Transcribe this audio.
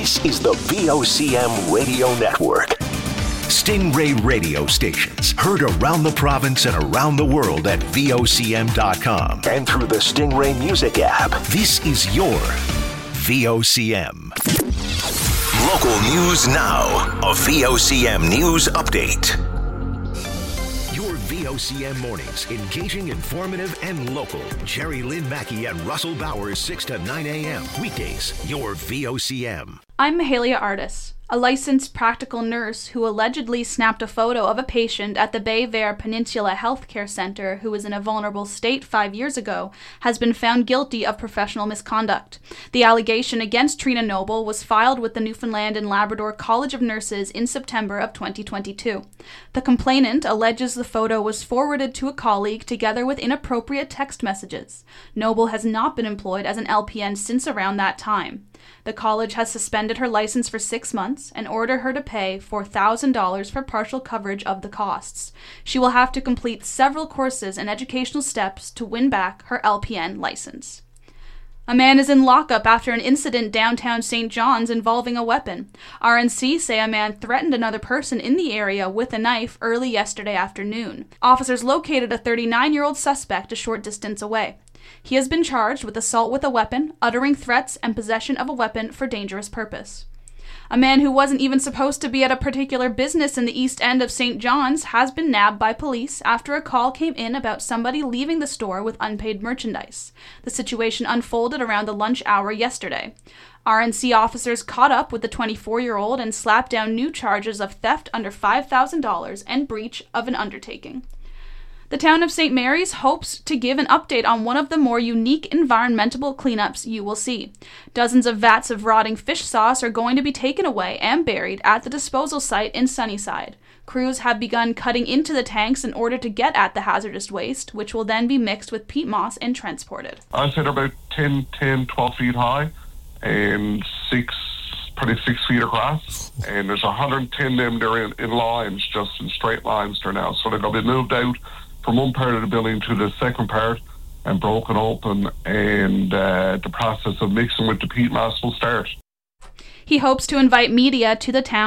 This is the VOCM Radio Network. Stingray radio stations heard around the province and around the world at VOCM.com and through the Stingray Music app. This is your VOCM. Local news now. A VOCM news update. Your VOCM mornings, engaging, informative, and local. Jerry Lynn Mackey and Russell Bowers, 6 to 9 a.m. Weekdays, your VOCM. I'm Mahalia Artis, a licensed practical nurse who allegedly snapped a photo of a patient at the Bay Vare Peninsula Healthcare Center who was in a vulnerable state 5 years ago, has been found guilty of professional misconduct. The allegation against Trina Noble was filed with the Newfoundland and Labrador College of Nurses in September of 2022. The complainant alleges the photo was forwarded to a colleague together with inappropriate text messages. Noble has not been employed as an LPN since around that time. The college has suspended her license for 6 months and ordered her to pay $4,000 for partial coverage of the costs. She will have to complete several courses and educational steps to win back her LPN license. A man is in lockup after an incident downtown St. John's involving a weapon. RNC say a man threatened another person in the area with a knife early yesterday afternoon. Officers located a 39-year-old suspect a short distance away. He has been charged with assault with a weapon, uttering threats, and possession of a weapon for dangerous purpose. A man who wasn't even supposed to be at a particular business in the East End of St. John's has been nabbed by police after a call came in about somebody leaving the store with unpaid merchandise. The situation unfolded around the lunch hour yesterday. RNC officers caught up with the 24-year-old and slapped down new charges of theft under $5,000 and breach of an undertaking. The town of St. Mary's hopes to give an update on one of the more unique environmental cleanups you will see. Dozens of vats of rotting fish sauce are going to be taken away and buried at the disposal site in Sunnyside. Crews have begun cutting into the tanks in order to get at the hazardous waste, which will then be mixed with peat moss and transported. I'd say they're about 12 feet high and 6 feet across. And there's 110 of them there in lines, just in straight lines there now. So they're going to be moved out from one part of the building to the second part and broken open, and the process of mixing with the peat mass will start. He hopes to invite media to the town